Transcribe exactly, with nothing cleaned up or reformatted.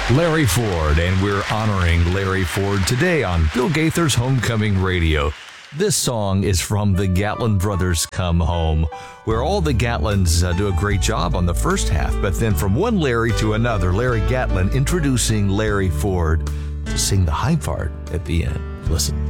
Larry Ford, and we're honoring Larry Ford today on Bill Gaither's Homecoming Radio. This song is from the Gatlin Brothers Come Home, where all the Gatlins uh, do a great job on the first half, but then from one Larry to another, Larry Gatlin introducing Larry Ford to sing the high part at the end. Listen.